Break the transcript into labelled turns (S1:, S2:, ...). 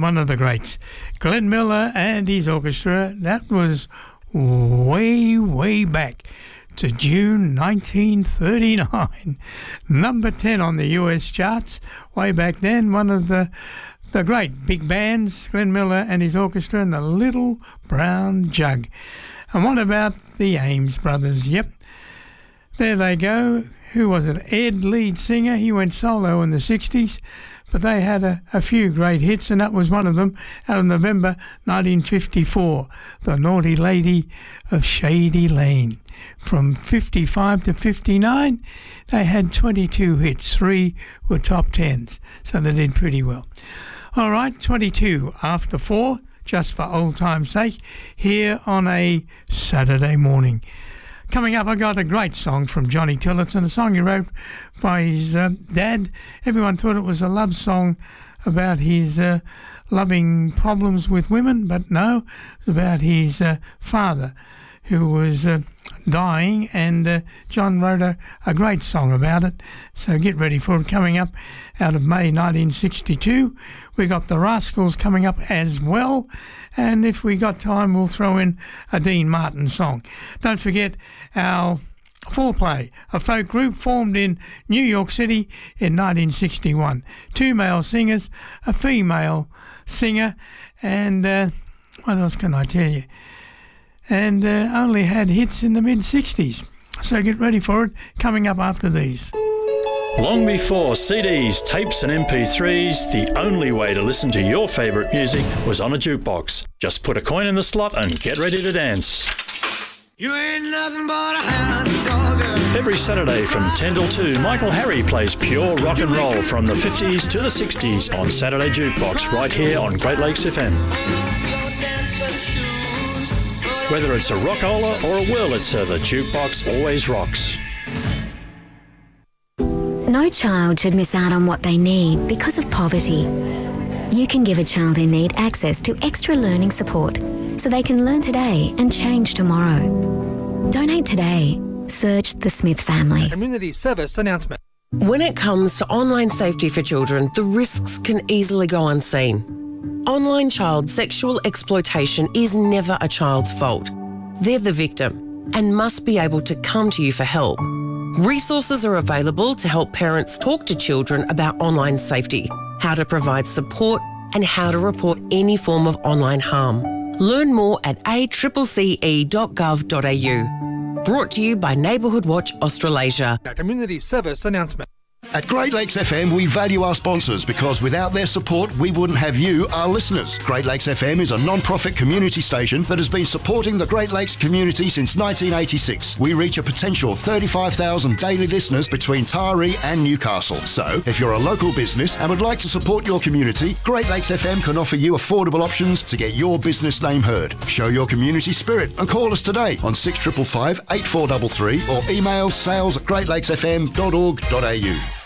S1: one of the greats. Glenn Miller and his orchestra. That was way, way back to June 1939. Number 10 on the US charts. Way back then, one of the great big bands, Glenn Miller and his orchestra and the Little Brown Jug. And what about the Ames brothers? Yep, there they go. Who was it? Ed, lead singer. He went solo in the 60s, but they had a few great hits, and that was one of them out of November 1954, The Naughty Lady of Shady Lane. From 55 to 59, they had 22 hits. 3 were top 10s, so they did pretty well. All right, 22 after 4, just for old time's sake, here on a Saturday morning. Coming up, I got a great song from Johnny Tillotson, a song he wrote by his dad. Everyone thought it was a love song about his loving problems with women, but no, it was about his father who was dying, and John wrote a great song about it. So get ready for it. Coming up out of May 1962, we got the Rascals coming up as well. And if we got time, we'll throw in a Dean Martin song. Don't forget our Foreplay, a folk group formed in New York City in 1961. 2 male singers, a female singer, and what else can I tell you? And only had hits in the mid-60s. So get ready for it, coming up after these.
S2: Long before CDs, tapes and MP3s, the only way to listen to your favourite music was on a jukebox. Just put a coin in the slot and get ready to dance.
S3: You ain't nothing but a hound dog.
S2: Every Saturday from 10 till 2, Michael Harry plays pure rock and roll from the 50s to the 60s on Saturday Jukebox right here on Great Lakes FM. Whether it's a rockola or a Wurlitzer, the jukebox always rocks.
S4: No child should miss out on what they need because of poverty. You can give a child in need access to extra learning support so they can learn today and change tomorrow. Donate today. Search the Smith family.
S5: Community service announcement.
S6: When it comes to online safety for children, the risks can easily go unseen. Online child sexual exploitation is never a child's fault. They're the victim and must be able to come to you for help. Resources are available to help parents talk to children about online safety, how to provide support and how to report any form of online harm. Learn more at accce.gov.au. Brought to you by Neighbourhood Watch Australasia.
S5: Community service announcement.
S7: At Great Lakes FM, we value our sponsors because without their support, we wouldn't have you, our listeners. Great Lakes FM is a non-profit community station that has been supporting the Great Lakes community since 1986. We reach a potential 35,000 daily listeners between Taree and Newcastle. So, if you're a local business and would like to support your community, Great Lakes FM can offer you affordable options to get your business name heard. Show your community spirit and call us today on 6555 8433 or email sales@greatlakesfm.org.au.